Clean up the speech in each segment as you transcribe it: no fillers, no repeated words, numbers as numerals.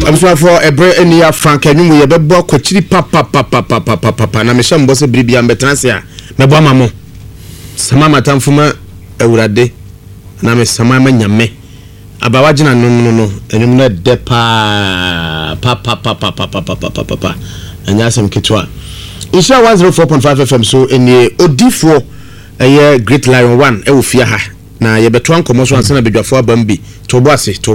so for ebre eni ya frank enwum ye bebo kwachiri papa na me sha mbo se bibia mbetranse a mebo amamo sama matamfuma awurade na me sama manyame abawagina no enwum na de pa anya sem kitwa Isha 104.5 FM so eni odifo Great Lion 1 e wo fia ha na ye beto ankomo so anse na bedwafo abambi tobo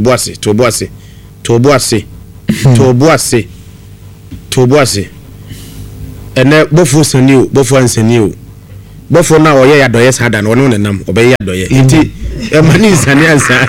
ase ene bofo sani o bofo ansani o bofo na oye ya doye sada na wonu nenam obe ya doye enti emani sani ansa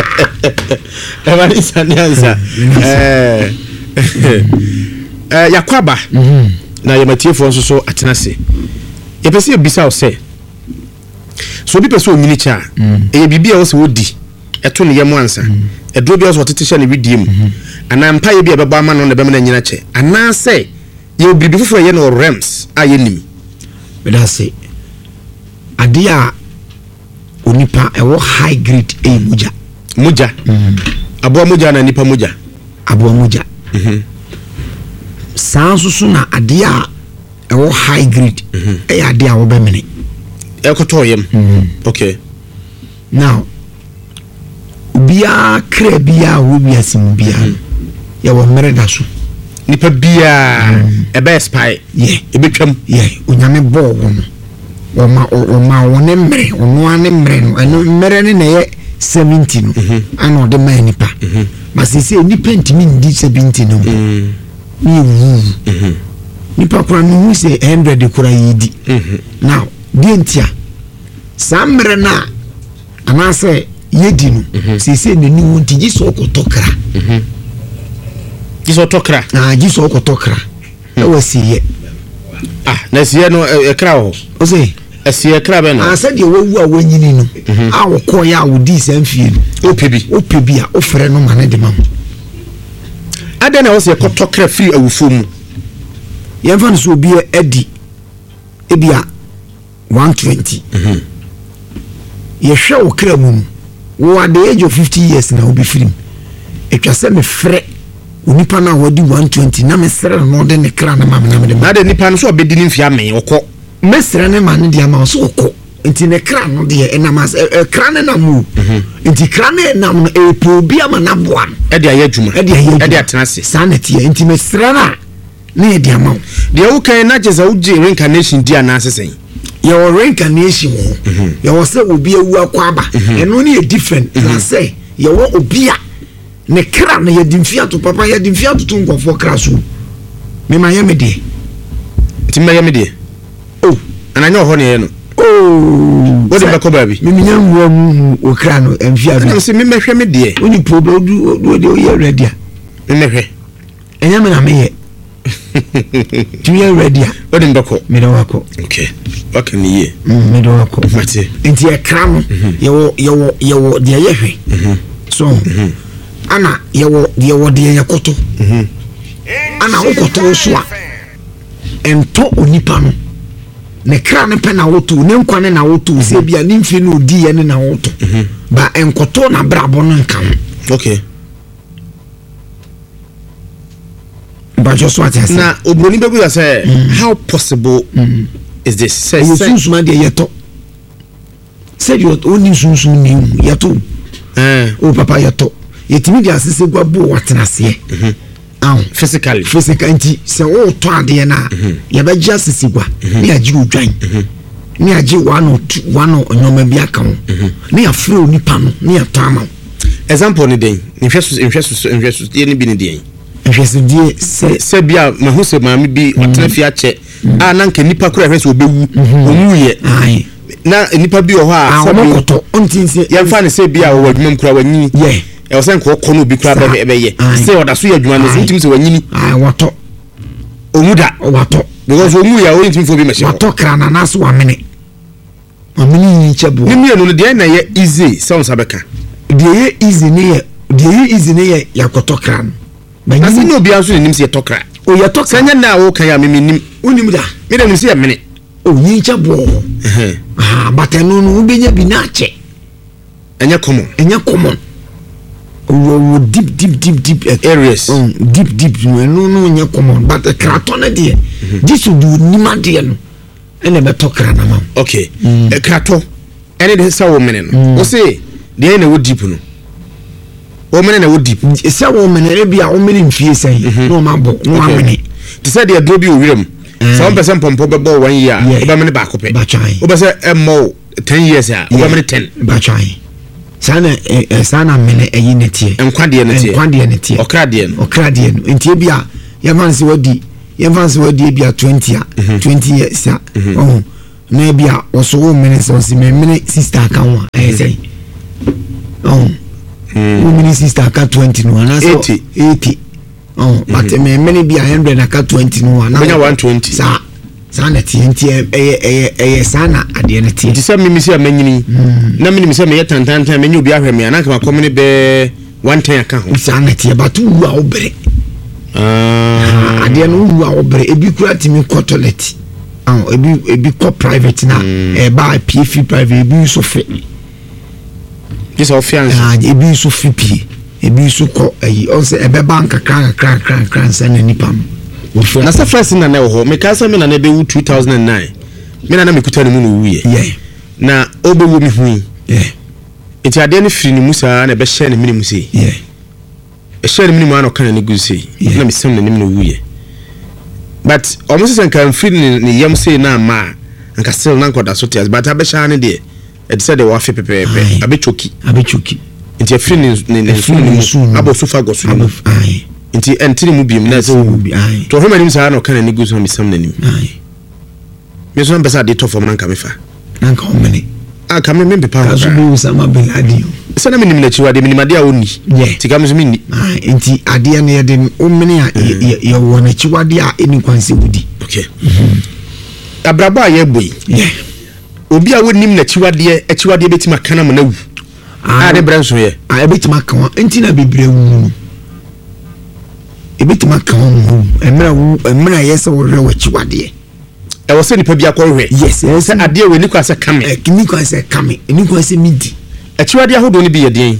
yakwaba na ye matiefo nso so atenase ye pese ye bisa o se so bi pese o nyini cha e bibia o se wodi eto ne yemu ansa edro bia o so tete sha ne widiem ana mpa ye bia beba ma no ne be na nyina che ana se ye bibi fufo ye no rems aye nim beda se adia onipa ewo high grade e muja abo muja na nipa muja abo muja sanso na adia ewo high grade e adia wo be mene ekotoyem okay now bia kre bia wo bia sim bia ya wo mere da so nipa bia ebe spy ebetwam onyame bo wo ma wone mere ono ane mere no eno mere ne na ye 70 no ana ode ma nipa masese nipa ntimi ndi 70 no nipa kwa no se 100 kura yidi now dientia samre na anase yedi no sese neni wonti giso okotokra giso okotokra e wasiye na siye no ekra ho o se asiye ekra be no asa de wawu a wanyini no a wokọ ya wodi sanfie no opebi a ofre no mane de mam ade na wo se ekotokra free awufo mu yemfa no so obi edi ebia 120 yehwe wo kra mu wo at the age of 50 years na obi film etwa se me frɛ onipa na wodi 120 na me sere no de ne kra na mam na me de na de nipa no so obedi ni mfia me okɔ me sere ne man de ama so okɔ enti ne kra no de enama kra ne na mu enti kra ne na no e po bi ama na boa e de ayadwuma e de atenase sanete enti me sere na ne de ama de wo kan na jeza uji reincarnation dia na asesen your reincarnation your say obi ewu akwaba eno ne different na say your obi a ne kra na yedimfia to papa yedimfia to nkofo kra so me ma yemede timma yemede oh ananya ho ne ye no oh what the baby me nya nwo mu okra no emfia do se me mehwe me de oni problem do ye ready a me mehwe enya me na me ye do you ready what the bako me do wako okay waka ni ye me do wako mate enti e kra no yewo de yehwe so ana yewo de yakoto ana okoto so a ento onipa no ne kra ne pe na woto ne nkwane na woto se bia ne mfi no di ye ne na woto ba enkoto na brabo no nka okay but just what I say na obroni bebu ya say how possible is this say sunsun de yeto said you only sunsun ni yeto o papa yeto yetimi dia sese gwabo watenase physically nti se o to ade na ye ba gia sese gwa ne agi odwan ne agi wano nyoma bi aka ho ne afro onipa no ne atama example ni den nhweso ye ne bi ni den nhweso die se bia mahu se maami bi watenafi ache a na nka nipa kura hweso obewu omuye na nipa bi o ho a se mokoto ontinse ye mfa ne se bia wo adwuma kura wanyini e o sen ko no bi kura be ye se oda so ye adwuma no so utim se wanyini wato omuda wato because omu ya o intim fo bi mehye wato kra na naso amene ni chebo ni mi no de na ye easy sounds abeka de ye easy ne ye yakoto kra no ba ni no bia so nim se tokra o ye tokra sanya na wo kan ya me nim unim da me da nim se ya mene o yin chebo batenu no ubenya bi na ache enya common deep areas deep no nya common but krato na de this would do nima de no ene beto kra na ma okay krato ene de sa wo mene no wo say de ene wo deep no wo mene na wo deep sa wo mene e bia wo mene mfie sai no ma bo no amene ti say de do bi o wiram 7% pompo be bo 1 year wo ba mene ba ko pe wo ba say mo 10 years a wo ba mene 10 ba chai sana mene eyinetie enkwade netie okrade no entie bia yevanse wadi bia 20 years oh na bia oso wo mene so si mene sister kan wa say oh wo mene sister ka 20 no na so 80 oh but mene bia 100 na ka 20 no na 120 sana TNT sana ade na tie ti se mimi se amanyini na mimi se me yetantantan menyu obi ahwe me anaka makomne be 110 aka ho sana tie batu wu a obere ade no wu a obere ebi kura timi ko toilet ebi ko private na ba PF private ebi so fe this offiance ebi so fi pie ebi so ko on se ebe bank kran sana nipam na sa first na na ho me ka sa me na na be 2009 me na me kuta ne mu no wuye na obewu mi hu enti ade ne firi ni musa na be share ne minimu sei share ne minimu ano kan ne gu sei na me sem na ne mu no wuye but almost sen kan firi ni yam sei na ma anka still na nkoda so tias but abesha ne de e said they wa fe pepepe abechoki enti afiri ni abo sofa go so nti entini mu biem na so to ho manim sa na kan ni gu so mi sam nanim me so ambasa de to form nanka me fa nanka o mene aka me be pa so bu sama be adio se na menim na chiwa de menim ade a woni tika me so minni nti ade na ye de o mene a ye wona chiwa de a eni kwanse budi okay abrabo a ye boy obi a wonim na chiwa de betima kana mo na wu a de branso ye a betima kan nti na bebre wu ebitima kan emra yesa wo re wachiwade e wo se nipa bia ko hwe yes se ade we ni kwa se kame ni kwa se midi achiwade ahodo ni bi ye den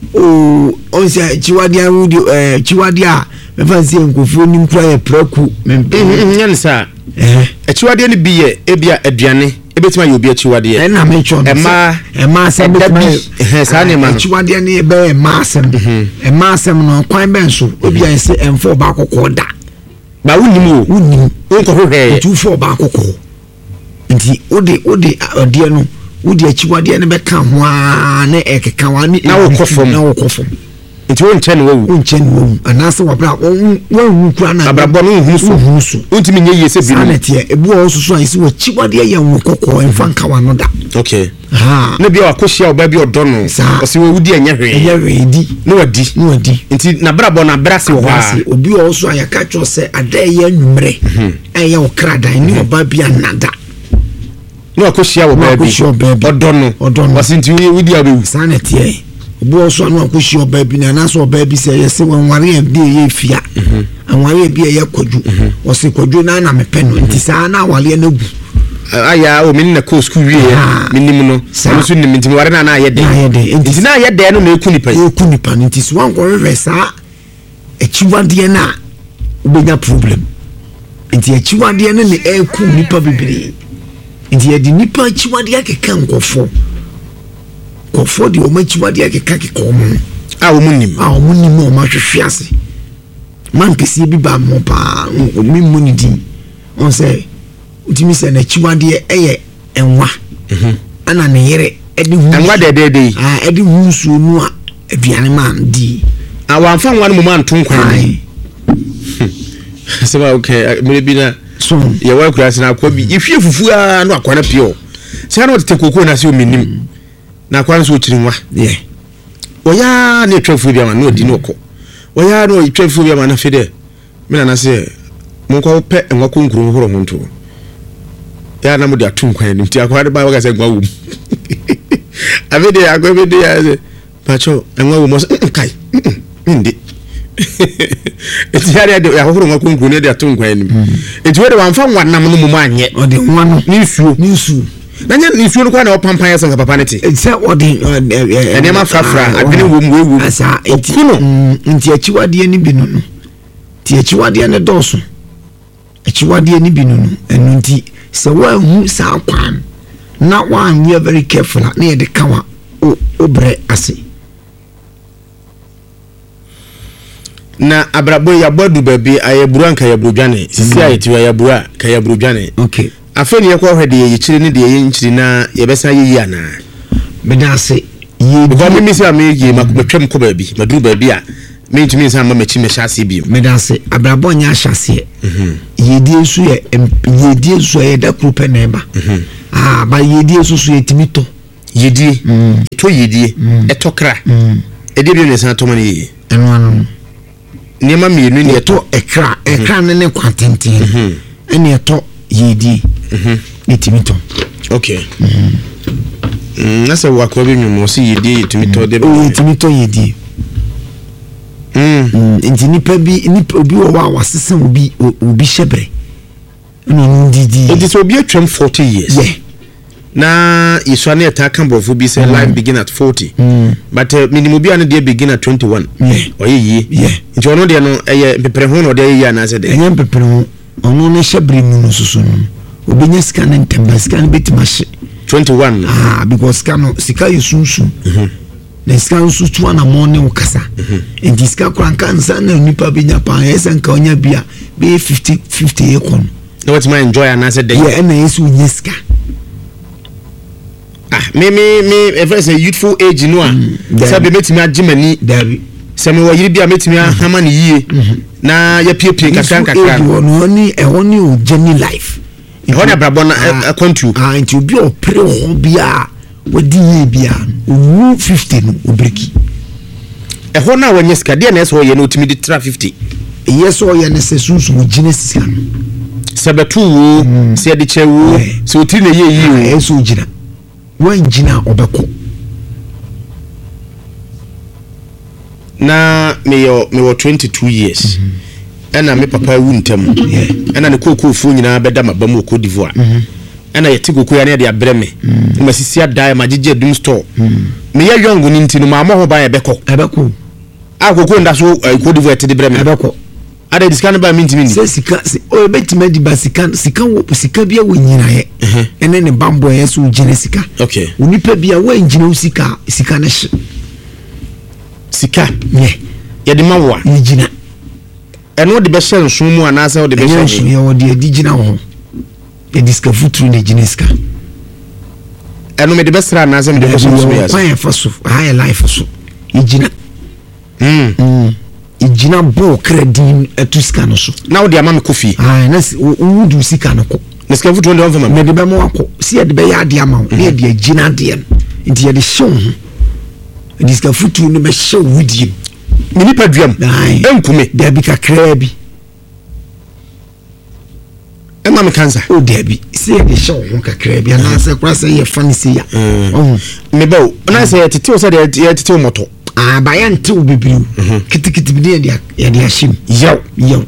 on se achiwade ahodo achiwade a me fancy enkofu ni nkura ye praku nyen sa achiwade ni bi ye ebia aduane ebetima ye obi achiwade na me cho ema se betima sa ne ma achiwade ni be ema se no kwan ben so obi an se emfo ba kokko da ba wunim wonko hwe tu fo ba kokko nti ode ode no ode achiwade ne be ka ho a na ekeka wa ni na wo kofom nti won chen wo anase wa bra won kura na abrabo no hunu so ntimi nye yese bi na tie ebu o so anse wo chiwade ye wo kokko enfa nka wa no da okay na bia wakohia oba bi odo no o se wo wudi anya hwe di no wadi nti na brabo na brase wo ha obi o so ayaka cho se ada ye nwumre eye wo kradan ni oba bia nada no wakohia oba bi odo no wase nti wudi abewu sana tie obo so anu akohia oba bi na so oba bi se yese wanware bi ye fia anware bi ye koju wose koju na mepeno nti sa na wale na gu aya o minna ko school wie minim no so nim ntimi ware na ayede nti na ayede no na ekunipa nti so wan ko resa echiwade na ubenya problem nti echiwade na ne ekunipa bibiri nti ye di nipa echiwade akeka nkofo di o ma echiwade akeka kekomo o munim o ma hwehwease man kesi bi ba mo pa mi munidi on say utimi se na chiwade eye enwa ana ne yere edi hu enwa de edi hu nsuo nu a aduane man di awanfa nwa no man ton kwan sema okay maybe na so ye wa kura na akwa bi yefie fufu a no akwa na pio se na otete kokoko na se o minim na akwa nso chirinwa oya na twafu bi ama na odi no ko oya no twafu bi ama na fede me na se mo kwa pe enwa konkuru horo ho nto ya na mo de atum kwan nim ti akwa de ba wa se gwa wum avede agwede ya se pacho enwa wum so kai ndi eti ya de ya horo nwa konkuru ne de atum kwan nim eti we de wanfa nwa nam no mu anye o de nwa no ni nsuo nanya nsuo no kwa na opampan ya sanka papa neti say odi enema frafra adwene wom asa nti achiwade ni bi no ti achiwade ne doso achiwade ni bi no enu nti se wa hu sa kwan na one we are very careful na ye de kawa obre ase na abrabo ya bodu baby ayeburu anka ya brudwane sisi ayetiwa ya bura ka ya brudwane okay afeni ye kwa hwede ye chiri ne de ye nchiri na ye besa ye ana medase ye bo me se amege makobetwem ko baby maduru baby a me ntumi nsa ma machi me hyase bi medase abrabo nya hyase ye die su ye da krupe neba ba ye die su ye timito ye die to ye die etokra e de bi ne san to ma ne eno anu niema mienu ne to ekra ne kwantenten ene to yedi itimito okay na se wakwa bi nwumo si yedi itimito de be itimito yedi nti nipa obi wo wa sesen obi shebre no ndidi it is obi atwam 40 years yeah na iswa na eta kan bofu bi say life begin at 40 but minimum bi an dey begin at 21 oye nti ono de no eye pepere ho no de eye na se de eye pepere ho ono ne shebre mu no susu no obenya sika na ntemba sika na betima hye 21 because sika yusunsu na sika susu na mo ne ukasa nti sika kranka nsa na nipa benya pa esa nka onya bia be 50 ekon na what my enjoy na se de yeah na yesu nyiska me ever say youthful age no a sabe metimi agimani dabi se me wo yiri bia metimi ahama ne yie na ya piepie kakra no ni o journey life ho na brabo na kontu nti obi o pre ho bia wadi ye bia o 50 no obreki ho na wanye ska de na eso ye no timi di 350 yeso ye ne se sunsu mo gine sika no sabetu wo se de chewo se otiri na ye yi o eso gina wanjina obeko na me 22 years ana me papa wu ntem ana ne kokofu nyina beda mabam Cote d'Ivoire ana yeti koko ya ne de abreme masisi adai magege dum store me ya yongo ni ntinu ma mo ho ba ebeko akoko nda so Cote d'Ivoire te de breme ebeko ada diskan ba minti se sika o betima di basika sika bia wonyina ye ene ne bambo yeso ugine sika okay unipa bia wanyina usika ne hye sika ye de mawa yigina eno de be hye nso mu anasa o de be hye ye o de digina ho e diska futru ne gine sika eno me de be sra anasa me de be so ya pa faso high life so yigina igina bo credit etuska no so na wo de ama me kofi na wudu sika no ko na sika futu ndo mfama me de be mo akọ si e de be ya de ama na e de agina de nti ye de show de sika futu no be show wudi me ni paduam enkume de bi kakra bi ema me kansa o de bi si e de show ho kakra bi na se kwa se ye fan se ya me bawo na se tete o se de tete o moto bayan tu bibiru kitikiti bi ya de ashim yo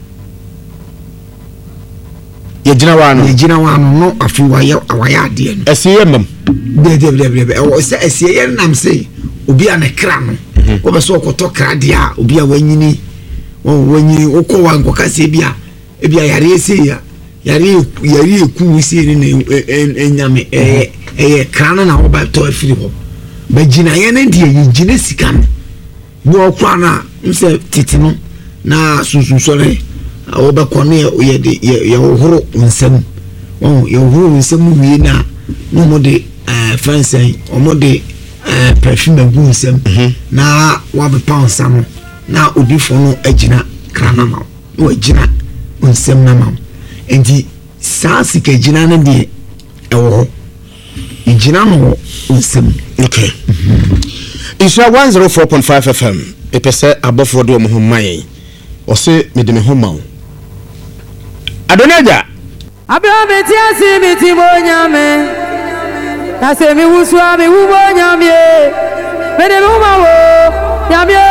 ye gina wa no afi waya ade no esiye mam de o se esiye nam se obi anekra no wo be so okoto kra de a obi a wanyini okwa nkoka se bia yare ese ya yare eku se ne enyame kra no na wo ba to afiri ho ba gina ye na die gina sika no bo okwa na nse titi no na sunsunsore wo be kone ye de ye horo nsem ye horo nsem wie na no mo de fancy o mo de perfume gu nsem na wa be pound sam na odifo no agina krana ma no agina nsem na ma enti saa sika gina na de ewo igina no nsem okay Isha 104.5 FM epese abofo do mo homan o se me de me homa adonaja abia beti asibiti bonyame na se mi wusu ami wu bonyame me de homa wo nyame